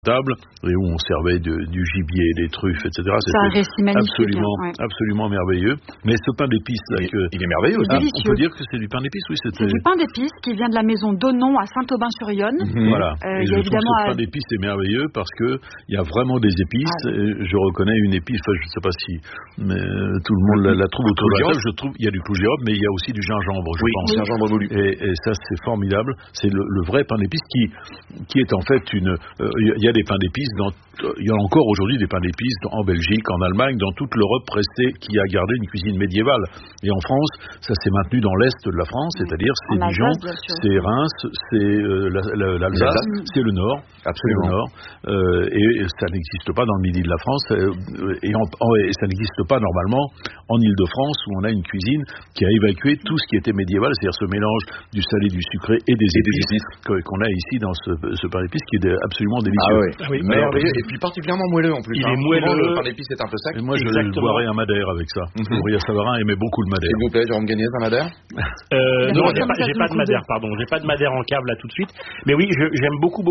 table et où on servait du gibier, des truffes, etc. C'est un récit magnifique. Absolument merveilleux. Mais ce pain d'épices, là, il est merveilleux aussi. On peut dire que c'est du pain d'épices, oui. C'est du pain d'épices qui vient de la maison Donon à Saint-Aubin-sur-Yonne. Voilà. Et je trouve ce pain d'épices est merveilleux parce que il y a vraiment des épices. Je reconnais une épice, enfin, je ne sais pas si mais tout le monde la trouve autour de la table. Je trouve il y a du clou de girofle, mais il y a aussi du gingembre, je pense. Oui, gingembre moulu. Et ça, c'est formidable. C'est le vrai pain d'épices qui est en fait il y a des pains d'épices il y a encore aujourd'hui des pains d'épices en Belgique, en Allemagne, dans toute l'Europe restée qui a gardé une cuisine médiévale. Et en France, ça s'est maintenu dans l'est de la France, c'est-à-dire c'est Dijon, c'est Reims, c'est l'Alsace, c'est le Nord. Absolument. Le Nord. Et ça n'existe pas dans le midi de la France. Et ça n'existe pas normalement en Île-de-France où on a une cuisine qui a évacué tout ce qui était médiéval, c'est-à-dire ce mélange du salé, du sucré et des épices qu'on a ici dans ce pain d'épices qui est absolument délicieux. Ah oui. Merveilleux, et puis particulièrement moelleux en plus. Il est moelleux. Le pain d'épices est un peu sec. Et moi, je boirais un Madère avec ça. Bria Savarin aimait beaucoup le Madère. S'il vous plaît, Jérôme Gagnès, un Madère Non, j'ai pas de Madère, pardon. J'ai pas de Madère en cave là tout de suite. Mais oui, j'aime beaucoup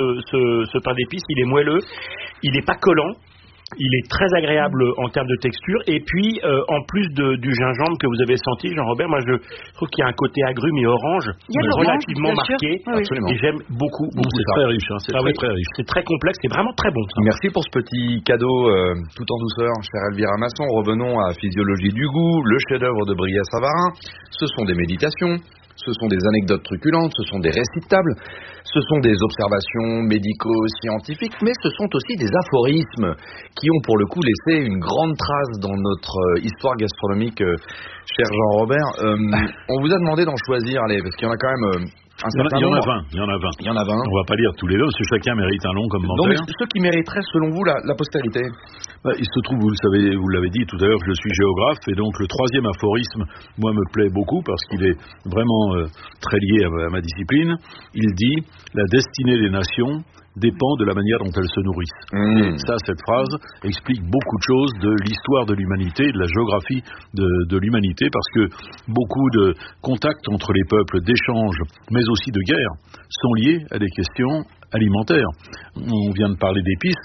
ce pain d'épices. Il est moelleux, il est pas collant. Il est très agréable en termes de texture et puis en plus du gingembre que vous avez senti, Jean-Robert, moi je trouve qu'il y a un côté agrume et orange relativement marqué et j'aime beaucoup. C'est très riche, hein, très riche. C'est très complexe, c'est vraiment très bon. Ça. Merci pour ce petit cadeau tout en douceur, chère Elvira Masson. Revenons à Physiologie du goût, le chef-d'œuvre de Bria Savarin. Ce sont des méditations. Ce sont des anecdotes truculentes, ce sont des récits de table, ce sont des observations médico-scientifiques, mais ce sont aussi des aphorismes qui ont pour le coup laissé une grande trace dans notre histoire gastronomique, cher Jean-Robert. On vous a demandé d'en choisir, allez, parce qu'il y en a quand même... Il y en a 20. On va pas lire tous les noms, parce que chacun mérite un long commentaire. Non, mais ceux qui mériteraient, selon vous, la postérité. Il se trouve, vous l'avez dit tout à l'heure, que je suis géographe, et donc le troisième aphorisme, moi, me plaît beaucoup, parce qu'il est vraiment très lié à ma discipline. Il dit « La destinée des nations dépend de la manière dont elles se nourrissent. Et ça, cette phrase explique beaucoup de choses de l'histoire de l'humanité, de la géographie de l'humanité, parce que beaucoup de contacts entre les peuples, d'échanges, mais aussi de guerre, sont liés à des questions alimentaires. On vient de parler d'épices,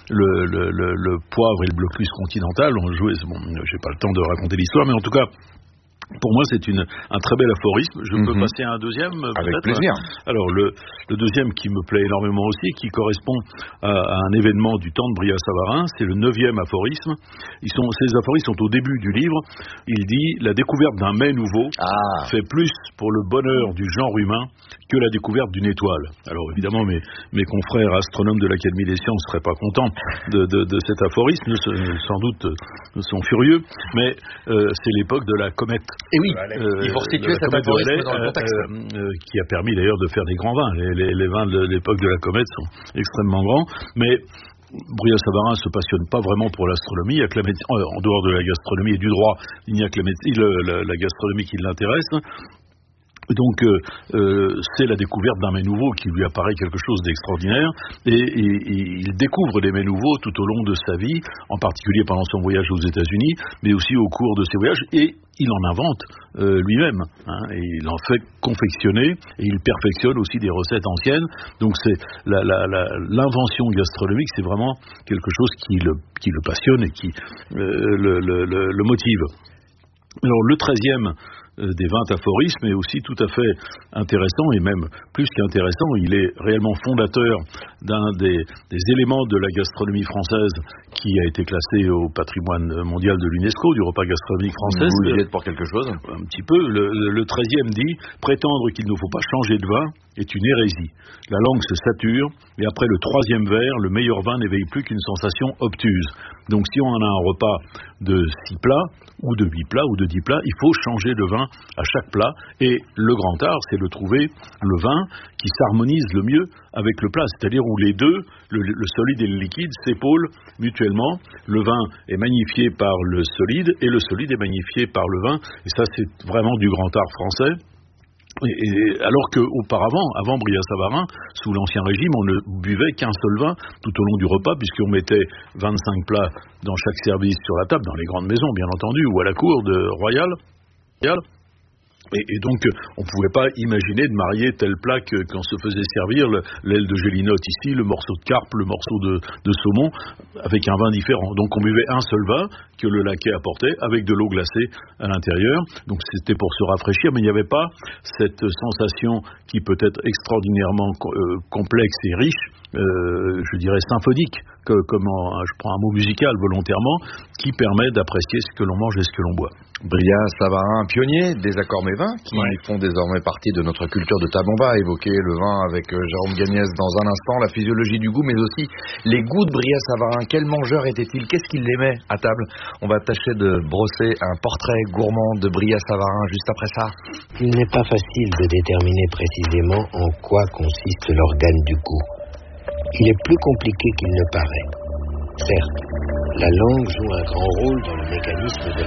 le poivre et le blocus continental ont joué, j'ai pas le temps de raconter l'histoire, mais en tout cas, pour moi, c'est un très bel aphorisme. Je peux passer à un deuxième, peut-être. Avec plaisir. Alors, le deuxième qui me plaît énormément aussi, qui correspond à un événement du temps de Bria Savarin, c'est le 9e aphorisme. Ces aphorismes sont au début du livre. Il dit « La découverte d'un mets nouveau fait plus pour le bonheur du genre humain que la découverte d'une étoile. » Alors, évidemment, mes confrères astronomes de l'Académie des sciences ne seraient pas contents de cet aphorisme. Sans doute sont furieux. Mais c'est l'époque de la comète. Et oui, il faut situer cet aphorisme dans le contexte. Qui a permis d'ailleurs de faire des grands vins. Les vins de l'époque de la comète sont extrêmement grands, mais Bria Savarin se passionne pas vraiment pour l'astronomie. Il y a que en dehors de la gastronomie et du droit, il n'y a que la gastronomie qui l'intéresse. Donc c'est la découverte d'un mets nouveau qui lui apparaît quelque chose d'extraordinaire et il découvre des mets nouveaux tout au long de sa vie, en particulier pendant son voyage aux États-Unis, mais aussi au cours de ses voyages, et il en invente lui-même, et il en fait confectionner et il perfectionne aussi des recettes anciennes. Donc c'est l'invention gastronomique, c'est vraiment quelque chose qui le passionne et qui le motive. Alors le 13e des 20 aphorismes est aussi tout à fait intéressant, et même plus qu'intéressant, il est réellement fondateur d'un des éléments de la gastronomie française qui a été classé au patrimoine mondial de l'UNESCO, du repas gastronomique français. Vous y êtes pour quelque chose ? Un petit peu. Le 13e dit « Prétendre qu'il ne faut pas changer de vin est une hérésie. La langue se sature, et après le 3e verre, le meilleur vin n'éveille plus qu'une sensation obtuse. » Donc si on a un repas de 6 plats, ou de 8 plats, ou de 10 plats, il faut changer de vin à chaque plat. Et le grand art, c'est de trouver le vin qui s'harmonise le mieux avec le plat, c'est-à-dire où les deux, le solide et le liquide, s'épaulent mutuellement. Le vin est magnifié par le solide, et le solide est magnifié par le vin. Et ça, c'est vraiment du grand art français. Alors qu'auparavant, avant Bria Savarin, sous l'Ancien Régime, on ne buvait qu'un seul vin tout au long du repas, puisqu'on mettait 25 plats dans chaque service sur la table, dans les grandes maisons bien entendu, ou à la cour royale. Et donc, on ne pouvait pas imaginer de marier telle plat qu'on se faisait servir, l'aile de gélinotte ici, le morceau de carpe, le morceau de saumon, avec un vin différent. Donc, on buvait un seul vin que le laquais apportait, avec de l'eau glacée à l'intérieur. Donc, c'était pour se rafraîchir, mais il n'y avait pas cette sensation qui peut être extraordinairement complexe et riche, je dirais symphonique, je prends un mot musical volontairement, qui permet d'apprécier ce que l'on mange et ce que l'on boit. Brillat Savarin, pionnier des accords mévins, qui font désormais partie de notre culture de table. On va évoquer le vin avec Jérôme Gagnès dans un instant, la physiologie du goût, mais aussi les goûts de Brillat Savarin. Quel mangeur était-il? Qu'est-ce qu'il aimait à table? On va tâcher de brosser un portrait gourmand de Brillat Savarin juste après ça. Il n'est pas facile de déterminer précisément en quoi consiste l'organe du goût. Il est plus compliqué qu'il ne paraît. Certes, la langue joue un grand rôle dans le mécanisme de